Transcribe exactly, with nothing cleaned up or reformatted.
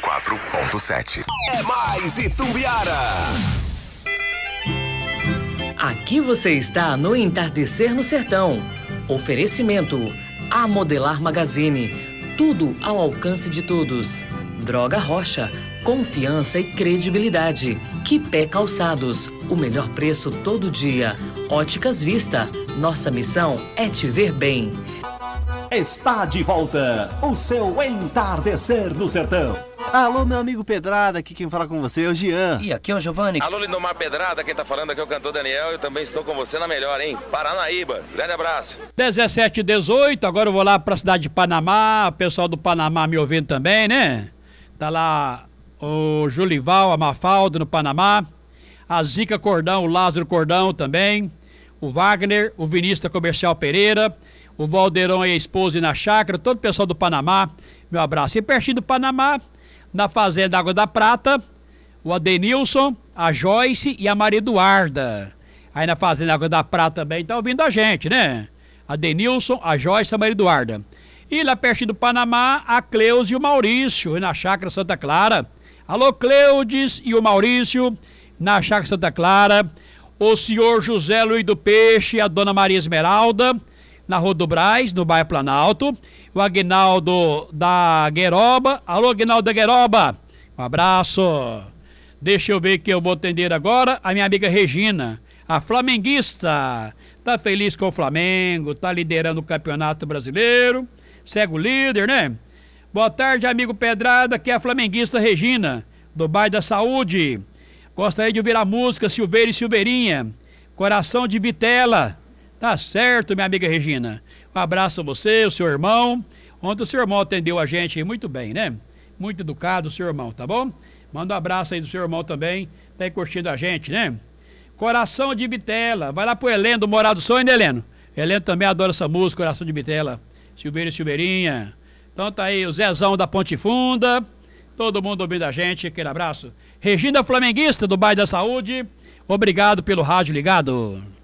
quatro ponto sete. É mais Itumbiara. Aqui você está no Entardecer no Sertão. Oferecimento A Modelar Magazine. Tudo ao alcance de todos. Droga Rocha. Confiança e credibilidade. Quipé Calçados. O melhor preço todo dia. Óticas Vista. Nossa missão é te ver bem. Está de volta o seu Entardecer no Sertão. Alô, meu amigo Pedrada, aqui quem fala com você é o Jean. E aqui é o Giovanni. Alô, Lindomar Pedrada, quem tá falando aqui é o cantor Daniel. Eu também estou com você na melhor, hein? Paranaíba. Grande abraço. dezessete e dezoito, agora eu vou lá pra cidade de Panamá. O pessoal do Panamá me ouvindo também, né? Tá lá o Julival, a Mafalda no Panamá. A Zica Cordão, o Lázaro Cordão também. O Wagner, o Vinícius da Comercial Pereira. O Valdeirão e a esposa e na chácara. Todo o pessoal do Panamá, meu abraço. E pertinho do Panamá, na Fazenda Água da Prata, o Adenilson, a Joyce e a Maria Eduarda. Aí na Fazenda Água da Prata também tá ouvindo a gente, né? Adenilson, a Joyce e a Maria Eduarda. E lá pertinho do Panamá, a Cleusa e o Maurício, e na Chácara Santa Clara. Alô, Cleudes e o Maurício, na Chácara Santa Clara. O senhor José Luiz do Peixe e a dona Maria Esmeralda, na Rua do Brás, no bairro Planalto. O Aguinaldo da Gueroba. Alô, Aguinaldo da Gueroba. Um abraço. Deixa eu ver que eu vou atender agora a minha amiga Regina, a flamenguista. Tá feliz com o Flamengo, tá liderando o Campeonato Brasileiro. Segue o líder, né? Boa tarde, amigo Pedrada, que é a flamenguista Regina, do bairro da Saúde. Gostaria de ouvir a música Silveira e Silveirinha, Coração de Vitela. Tá certo, minha amiga Regina. Um abraço a você, o seu irmão. Ontem o seu irmão atendeu a gente muito bem, né? Muito educado o seu irmão, tá bom? Manda um abraço aí do seu irmão também. Tá aí curtindo a gente, né? Coração de Vitela. Vai lá pro Heleno do Morado do Sonho, né, Heleno? Heleno também adora essa música, Coração de Vitela. Silveira e Silveirinha. Então tá aí o Zezão da Ponte Funda. Todo mundo ouvindo a gente. Aquele abraço. Regina Flamenguista do bairro da Saúde. Obrigado pelo rádio ligado.